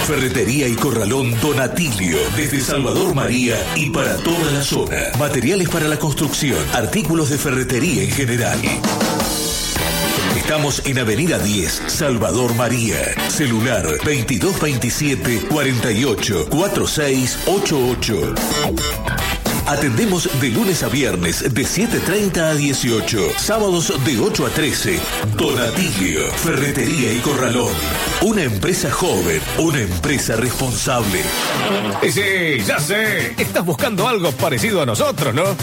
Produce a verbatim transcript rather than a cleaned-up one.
Ferretería y Corralón Don Atilio, desde Salvador María y para toda la zona. Materiales para la construcción, artículos de ferretería en general. Estamos en Avenida diez, Salvador María. Celular veintidós veintisiete cuarenta y ocho cuarenta y seis ochenta y ocho. Atendemos de lunes a viernes de siete treinta a dieciocho, sábados de ocho a trece. Don Atilio, Ferretería y Corralón. Una empresa joven, una empresa responsable. Sí, ya sé. Estás buscando algo parecido a nosotros, ¿no?